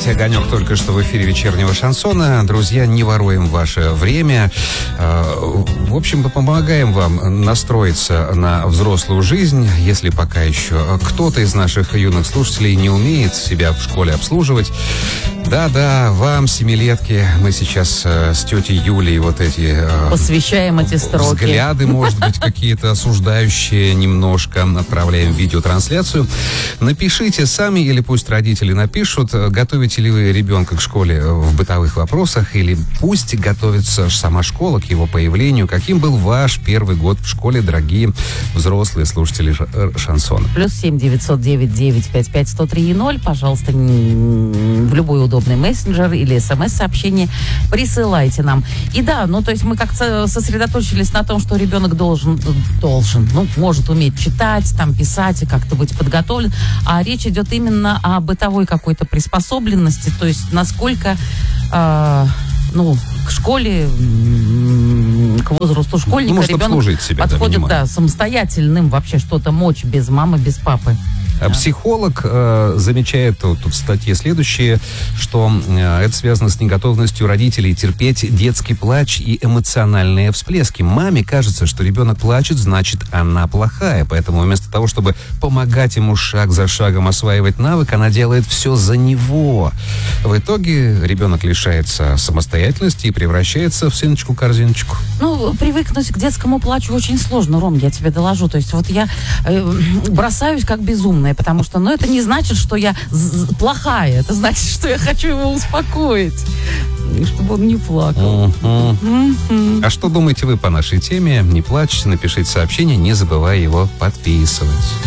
Третий огонек только что в эфире вечернего шансона. Друзья, не воруем ваше время. В общем, мы помогаем вам настроиться на взрослую жизнь, если пока еще кто-то из наших юных слушателей не умеет себя в школе обслуживать. Да-да, вам, семилетки, мы сейчас с тетей Юлей вот эти... посвящаем эти строки. Взгляды, может быть, какие-то осуждающие немножко. Отправляем видеотрансляцию. Напишите сами или пусть родители напишут, готовите ли вы ребенка к школе в бытовых вопросах, или пусть готовится сама школа к его появлению. Каким был ваш первый год в школе, дорогие взрослые слушатели шансона? +7 909 955 103 0. Пожалуйста, в любой удобный мессенджер или смс-сообщение присылайте нам. И да, то есть мы как-то сосредоточились на том, что ребенок должен, может уметь читать, там, писать и как-то быть подготовлен. А речь идет именно о бытовой какой-то приспособленности, то есть насколько к школе, к возрасту школьника ребенок себя, подходит самостоятельным вообще что-то мочь без мамы, без папы. Психолог замечает тут в статье следующее, что это связано с неготовностью родителей терпеть детский плач и эмоциональные всплески. Маме кажется, что ребенок плачет, значит, она плохая. Поэтому вместо того, чтобы помогать ему шаг за шагом осваивать навык, она делает все за него. В итоге ребенок лишается самостоятельности и превращается в сыночку-корзиночку. Привыкнуть к детскому плачу очень сложно, Ром, я тебе доложу. То есть вот я бросаюсь как безумная, потому что, это не значит, что я плохая. Это значит, что я хочу его успокоить. И чтобы он не плакал. А что думаете вы по нашей теме? Не плачьте, напишите сообщение, не забывая его подписывать.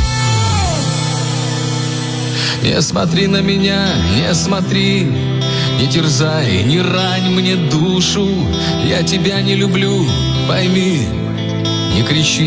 Не смотри на меня, не смотри, не терзай, не рань мне душу. Я тебя не люблю, пойми, не кричи.